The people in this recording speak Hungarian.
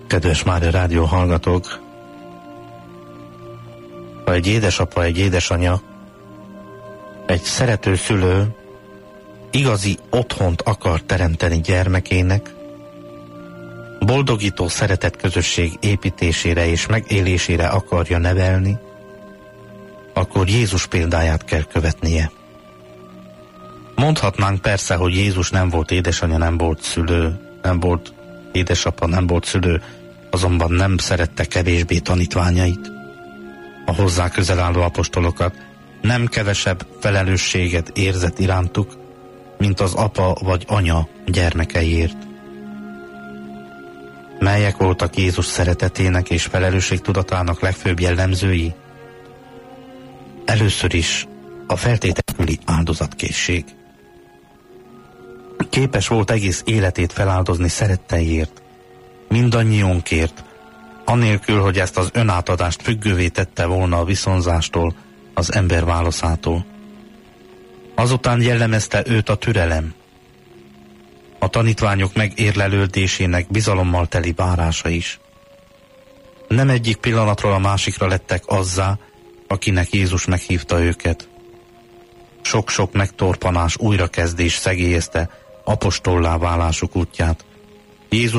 Kedves Mária Rádió hallgatók, ha egy édesapa, egy édesanya, egy szerető szülő igazi otthont akar teremteni gyermekének, boldogító szeretetközösség építésére és megélésére akarja nevelni, akkor Jézus példáját kell követnie. Mondhatnánk persze, hogy Jézus nem volt édesanya, nem volt szülő, nem volt édesapa, nem volt szülő, azonban nem szerette kevésbé tanítványait, a hozzá közel álló apostolokat, nem kevesebb felelősséget érzett irántuk, mint az apa vagy anya gyermekeiért. Melyek voltak Jézus szeretetének és felelősségtudatának legfőbb jellemzői? Először is a feltételeküli áldozatkészség. Képes volt egész életét feláldozni szeretteiért, mindannyiunkért, anélkül, hogy ezt az önátadást függővé tette volna a viszonzástól, az ember válaszától. Azután jellemezte őt a türelem, a tanítványok megérlelődésének bizalommal teli várása is. Nem egyik pillanatról a másikra lettek azzá, akinek Jézus meghívta őket. Sok-sok megtorpanás, újrakezdés szegélyezte apostollá válásuk útját. Jézus